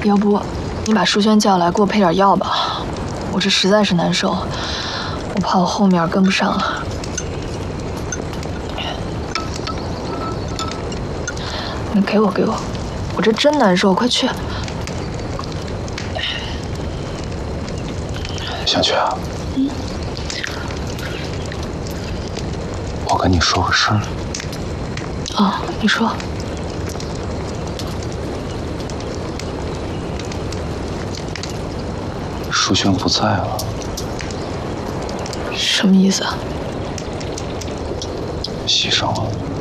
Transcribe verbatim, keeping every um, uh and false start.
要不你把淑轩叫来，给我配点药吧，我这实在是难受，我怕我后面跟不上了。你给我，给我，我这真难受，快去！ 小雪啊，嗯，我跟你说个事儿。 哦，你说。 淑轩不在了。 什么意思啊？ 牺牲了。